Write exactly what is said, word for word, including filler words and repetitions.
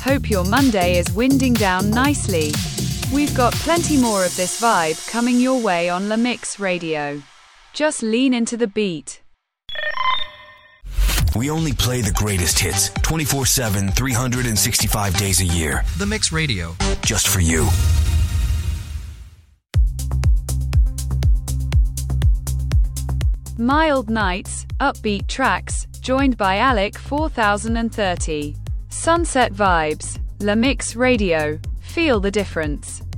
Hope your Monday is winding down nicely. We've got plenty more of this vibe coming your way on La Mix Radio. Just lean into the beat. We only play the greatest hits, twenty-four seven, three hundred sixty-five days a year. The Mix Radio. Just for you. Mild nights, upbeat tracks, joined by Alec four thousand thirty. Sunset vibes, La Mix Radio. Feel the difference.